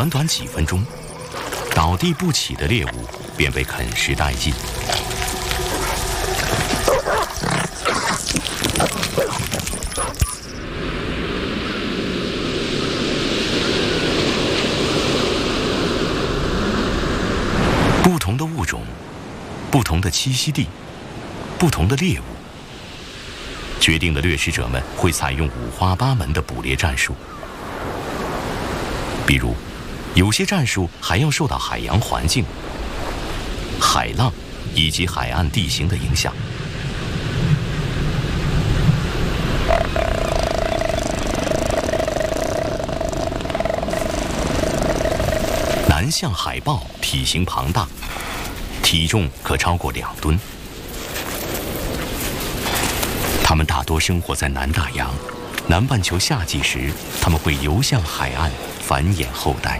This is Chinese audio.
短短几分钟，倒地不起的猎物便被啃食殆尽。不同的物种，不同的栖息地，不同的猎物，决定了掠食者们会采用五花八门的捕猎战术。比如，有些战术还要受到海洋环境、海浪以及海岸地形的影响。南向海豹体型庞大，体重可超过2吨。它们大多生活在南大洋，南半球夏季时，它们会游向海岸繁衍后代。